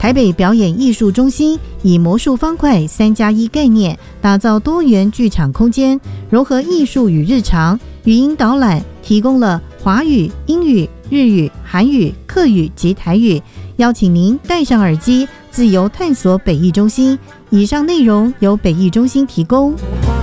台北表演艺术中心以魔术方块3+1概念，打造多元剧场空间，融合艺术与日常，语音导览提供了华语、英语、日语、韩语、客语及台语，邀请您戴上耳机，自由探索北艺中心。以上内容由北艺中心提供。